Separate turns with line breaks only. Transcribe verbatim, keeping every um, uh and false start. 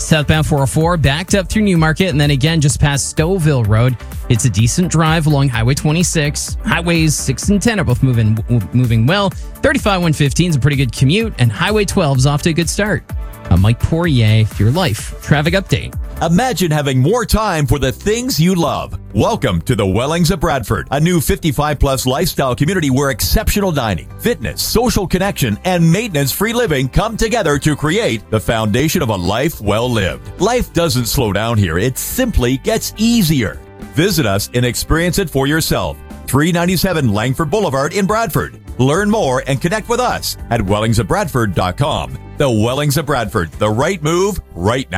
Southbound four oh four, backed up through Newmarket, and then again just past Stouffville Road. It's a decent drive along Highway twenty-six. Highways six and ten are both moving moving well. thirty-five one fifteen is a pretty good commute, and Highway twelve is off to a good start. I'm Mike Poirier for your Life Traffic Update.
Imagine having more time for the things you love. Welcome to the Wellings of Bradford, a new fifty-five plus lifestyle community where exceptional dining, fitness, social connection, and maintenance-free living come together to create the foundation of a life well lived. Life doesn't slow down here. It simply gets easier. Visit us and experience it for yourself. three ninety-seven Langford Boulevard in Bradford. Learn more and connect with us at wellings of bradford dot com. The Wellings of Bradford, the right move right now.